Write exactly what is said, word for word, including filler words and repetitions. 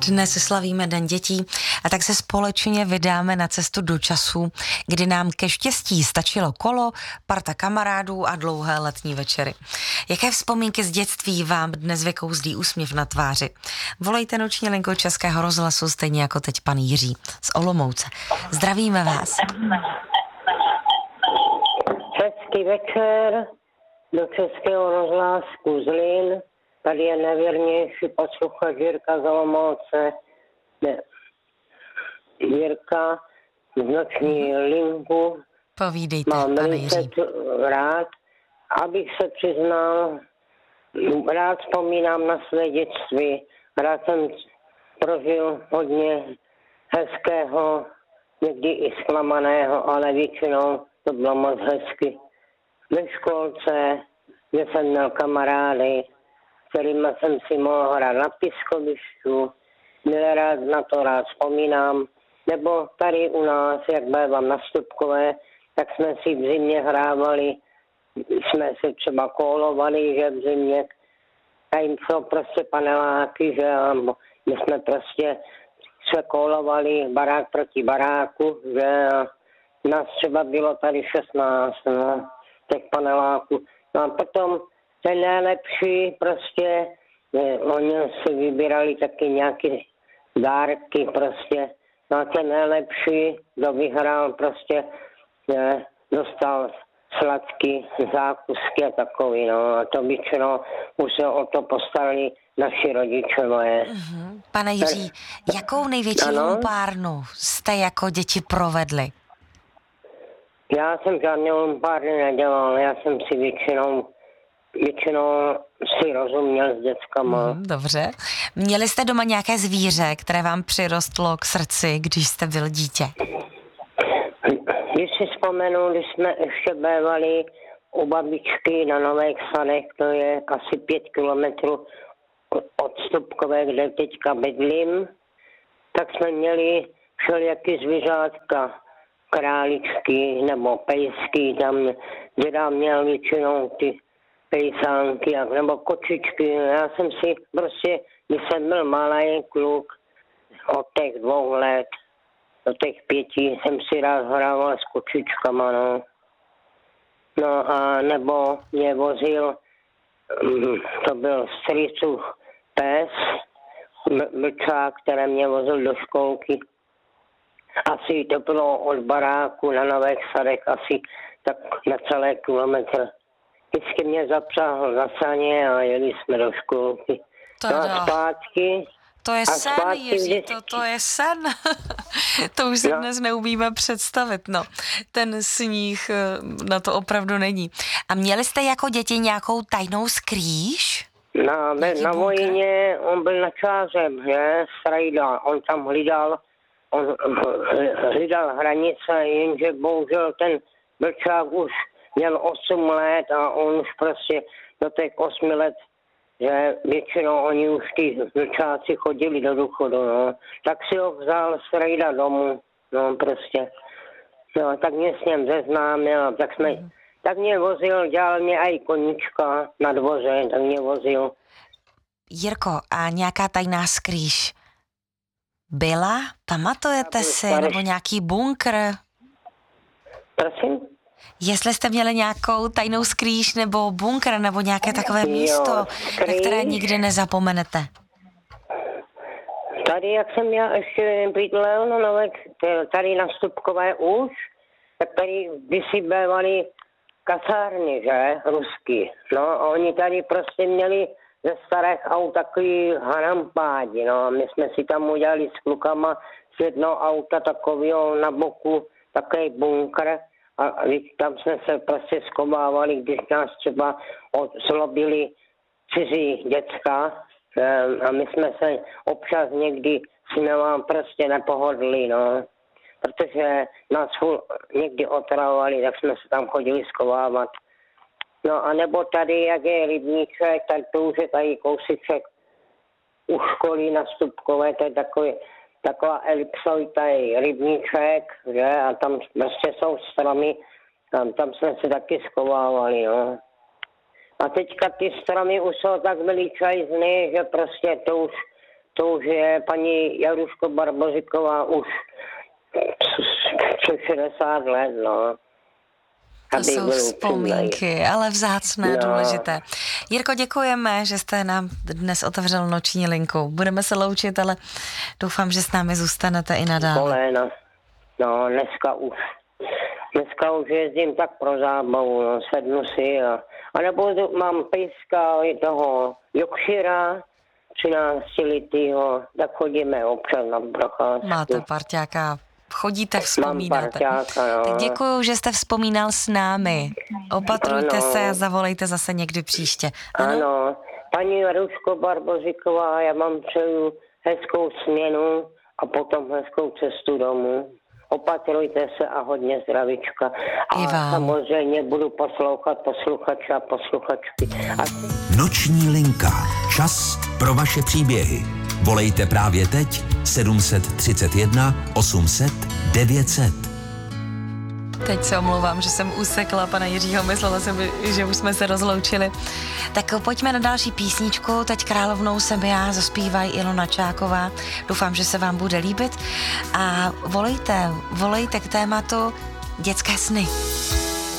Dnes slavíme Den dětí a tak se společně vydáme na cestu do času, kdy nám ke štěstí stačilo kolo, parta kamarádů a dlouhé letní večery. Jaké vzpomínky z dětství vám dnes vykouzlí úsměv na tváři? Volejte noční linku Českého rozhlasu, stejně jako teď pan Jiří z Olomouce. Zdravíme vás. Hezký večer do Českého rozhlasu Zlín. Tady je nevěrnější posluchač Jirka z Olomouce. Jirka z noční linku. Povídejte, mám pane velice Jiří. rád. Abych se přiznal, rád vzpomínám na své dětství. Rád jsem prožil hodně hezkého, někdy i zklamaného, ale většinou to bylo moc hezky. Ve školce, kde jsem měl kamarády, kterými jsem si mohl hrát na pískovišťu, měl rád na to rád vzpomínám. Nebo tady u nás, jak bývám na Stupkové, tak jsme si v zimě hrávali, jsme se třeba kólovali, že v zimě, a jim jsou prostě paneláky, že my jsme prostě se kólovali barák proti baráku, že nás třeba bylo tady šestnáct, no, těch paneláků. No a potom ten nejlepší prostě, je, oni si vybírali taky nějaké dárky prostě. No a ten nejlepší, kdo vyhrál prostě, je, dostal sladký zákusky a takový, no. A to většinou už se o to postarali naši rodiče moje. Mm-hmm. Pane Jiří, jakou největší ano? lumpárnu jste jako děti provedli? Já jsem žádný lumpárny nedělal, já jsem si většinou, většinou si rozuměl s dětskama. Mm, dobře. Měli jste doma nějaké zvíře, které vám přirostlo k srdci, když jste byl dítě? Když si vzpomenu, když jsme ještě bývali u babičky na Nových Sadech, to je asi pět kilometrů od Stupkové, kde teďka bydlím, tak jsme měli všelijaký zvířátka, králičky nebo pejsky, tam děda měl většinou ty pejsánky nebo kočičky. Já jsem si prostě, když jsem byl malý kluk, od těch dvou let do těch pěti jsem si rád hrával s kočičkama, no. No a nebo mě vozil, to byl strýcův pes, mlčák, který mě vozil do školky. Asi to bylo od baráku na Nových Sadech, asi tak na celé kilometr. Vždycky mě zapřáhl na saně a jeli jsme do školky. No a zpátky. To je sen, Jiří, to, to je sen. To už si no. dnes neumíme představit, no. Ten sníh, na to opravdu není. A měli jste jako děti nějakou tajnou skrýš? Na, na vojně on byl načářem, že, Strajda, on tam hlídal, on hlídal hranice, jenže bohužel ten Blčák už měl osm let a on už prostě do těch osmi let, že většinou oni už ty Blčáci chodili do důchodu, no. Tak si ho vzal Strejda domů, no prostě. No, tak mě s ním seznámil, tak jsme, mm. tak mě vozil, dělal mě i koníčka na dvoře, tak mě vozil. Jirko, a nějaká tajná skrýš byla? Pamatujete si? Starý. Nebo nějaký bunkr? Prosím? Jestli jste měli nějakou tajnou skrýš nebo bunkr nebo nějaké takové místo, jo, na které nikdy nezapomenete. Tady, jak jsem já ještě bydlel, no, no, tady na Stupkové už, tak tady kdysi bývaly kasárny, že, ruský. No a oni tady prostě měli ze starých aut takový harampádi, no a my jsme si tam udělali s klukama z jednoho auta takového na boku, takový bunkr. A tam jsme se prostě skovávali, když nás třeba zlobili cizí děcka a my jsme se občas někdy si nám prostě nepohodli, no. Protože nás někdy otravovali, tak jsme se tam chodili skovávat. No a nebo tady, jak je rybníček, tak to už je tady kousíček u školy na Stupkové, to je takový, taková elipsoid, je rybníček, že, a tam prostě jsou stromy, tam, tam jsme se taky skovávali, no. A teďka ty stromy už jsou tak veličajzny, že prostě to už to už je paní Jaruško Barboziková už přes šedesát let, no. To jsou vzpomínky, ale vzácné, no. Důležité. Jirko, děkujeme, že jste nám dnes otevřel noční linku. Budeme se loučit, ale doufám, že s námi zůstanete i nadále. Poléna. No, dneska už. Dneska už jezdím tak pro zábavu, no, sednu si a, a nebo mám pejska toho Yorkshira, třináctiletýho, tak chodíme občas na procházku. Máte parťáka, chodíte, vzpomínáte. Mám parťáka, no. Tak děkuju, že jste vzpomínal s námi. Opatrujte ano. se a zavolejte zase někdy příště. Ano, ano. Paní Jaruško Barboziková, já vám přeju hezkou směnu a potom hezkou cestu domů. Opatrujte se a hodně zdravíčka. A samozřejmě budu poslouchat posluchače a posluchačky. A... Noční linka. Čas pro vaše příběhy. Volejte právě teď sedm tři jedna osm set devět set. Teď se omlouvám, že jsem usekla pana Jiřího, myslela jsem, že už jsme se rozloučili. Tak pojďme na další písničku, teď Královnou jsem já, zaspívají Ilona Čáková. Doufám, že se vám bude líbit a volejte, volejte k tématu dětské sny.